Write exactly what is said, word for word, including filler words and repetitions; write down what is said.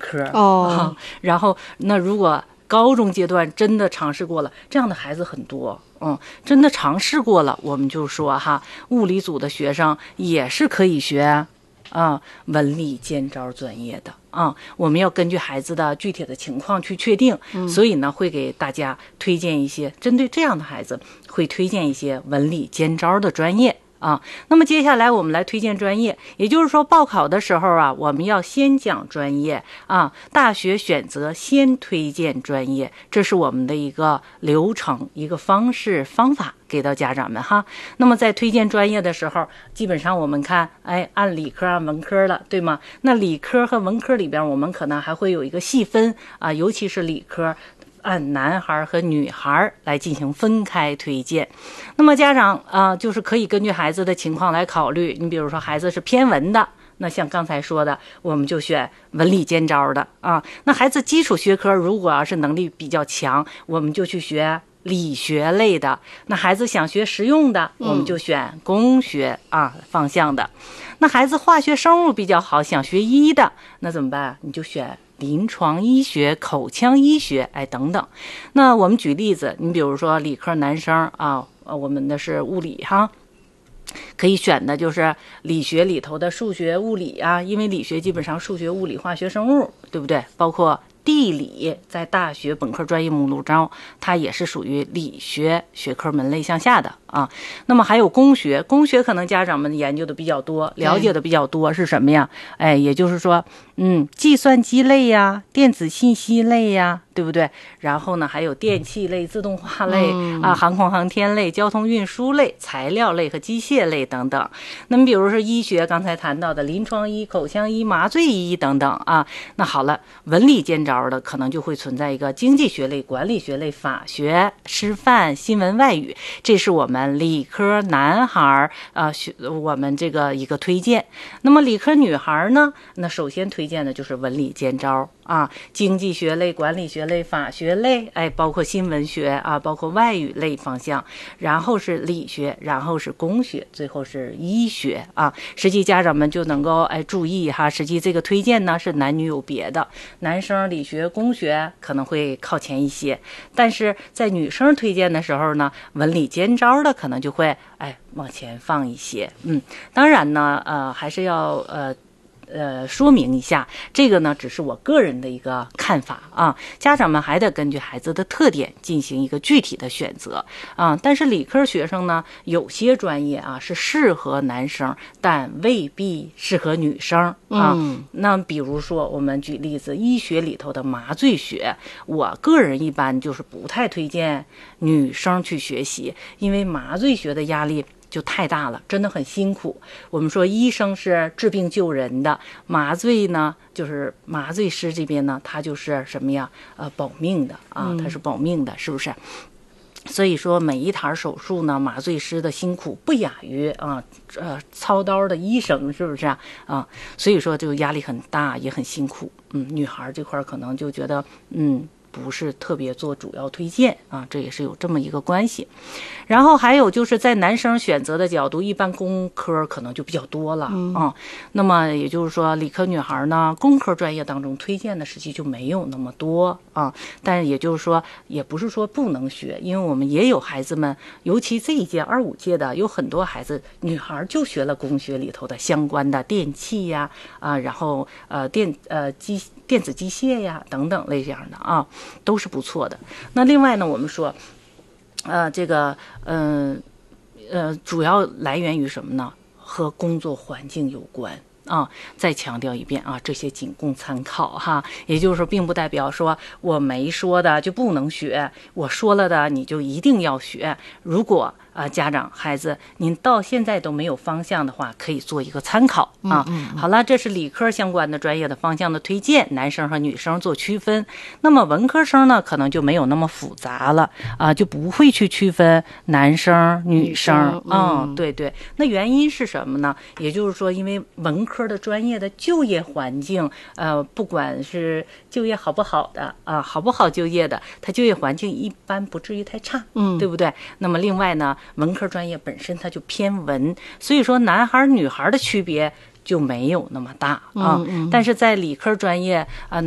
科哦、 啊。然后那如果高中阶段真的尝试过了，这样的孩子很多。嗯，真的尝试过了，我们就说哈，物理组的学生也是可以学啊文理兼招专业的啊。我们要根据孩子的具体的情况去确定， 嗯、 所以呢，会给大家推荐一些针对这样的孩子，会推荐一些文理兼招的专业。啊，那么接下来我们来推荐专业，也就是说报考的时候啊，我们要先讲专业啊，大学选择先推荐专业，这是我们的一个流程、一个方式、方法给到家长们哈。那么在推荐专业的时候，基本上我们看，哎，按理科、按文科了，对吗？那理科和文科里边，我们可能还会有一个细分啊，尤其是理科，按男孩和女孩来进行分开推荐。那么家长啊、呃，就是可以根据孩子的情况来考虑。你比如说孩子是偏文的，那像刚才说的，我们就选文理兼招的啊。那孩子基础学科如果要是能力比较强，我们就去学理学类的。那孩子想学实用的，我们就选工学啊方向的。那孩子化学生物比较好，想学医的，那怎么办？你就选临床医学、口腔医学，哎，等等。那我们举例子，你比如说理科男生啊，我们的是物理哈，可以选的就是理学里头的数学、物理啊，因为理学基本上数学、物理、化学、生物，对不对？包括地理，在大学本科专业目录中，它也是属于理学学科门类向下的啊。那么还有工学，工学可能家长们研究的比较多，了解的比较多是什么呀？哎，也就是说，嗯，计算机类呀，电子信息类呀，对不对？然后呢，还有电气类、自动化类、嗯、啊，航空航天类、交通运输类、材料类和机械类等等。那么，比如说医学，刚才谈到的临床医、口腔医、麻醉医等等啊。那好了，文理兼招的可能就会存在一个经济学类、管理学类、法学、师范、新闻外语，这是我们理科男孩啊，学我们这个一个推荐。那么理科女孩呢？那首先推荐的就是文理兼招啊，经济学类、管理学类、法学类，哎，包括新闻学啊，包括外语类方向，然后是理学，然后是工学，最后是医学啊。实际家长们就能够哎注意哈，实际这个推荐呢是男女有别的，男生理学、工学可能会靠前一些，但是在女生推荐的时候呢，文理兼招的可能就会哎往前放一些。嗯，当然呢，呃，还是要呃。呃，说明一下，这个呢只是我个人的一个看法啊，家长们还得根据孩子的特点进行一个具体的选择啊。但是理科学生呢，有些专业啊是适合男生，但未必适合女生啊。嗯、那比如说，我们举例子，医学里头的麻醉学，我个人一般就是不太推荐女生去学习，因为麻醉学的压力就太大了，真的很辛苦。我们说医生是治病救人的，麻醉呢就是麻醉师这边呢，他就是什么呀？呃，保命的啊，他是保命的，是不是？所以说每一台手术呢，麻醉师的辛苦不亚于啊呃操刀的医生，是不是啊？啊，所以说这个压力很大，也很辛苦。嗯，女孩这块可能就觉得嗯。不是特别做主要推荐啊，这也是有这么一个关系。然后还有就是在男生选择的角度，一般工科可能就比较多了、嗯、啊。那么也就是说，理科女孩呢，工科专业当中推荐的实际就没有那么多啊。但也就是说，也不是说不能学，因为我们也有孩子们，尤其这一届二五届的，有很多孩子女孩就学了工学里头的相关的电器呀啊，然后呃电呃机电子机械呀等等类这样的啊。都是不错的。那另外呢，我们说，呃，这个，嗯，呃，呃，主要来源于什么呢？和工作环境有关啊。再强调一遍啊，这些仅供参考哈。也就是说，并不代表说我没说的就不能学，我说了的你就一定要学。如果啊，家长孩子，您到现在都没有方向的话，可以做一个参考啊。嗯嗯嗯好了，这是理科相关的专业的方向的推荐，男生和女生做区分。那么文科生呢，可能就没有那么复杂了啊，就不会去区分男生女生啊、嗯嗯。对对，那原因是什么呢？也就是说，因为文科的专业的就业环境，呃，不管是就业好不好的啊，好不好就业的，它就业环境一般不至于太差，嗯，对不对？那么另外呢？文科专业本身它就偏文，所以说男孩女孩的区别就没有那么大啊。嗯嗯但是在理科专业啊、呃，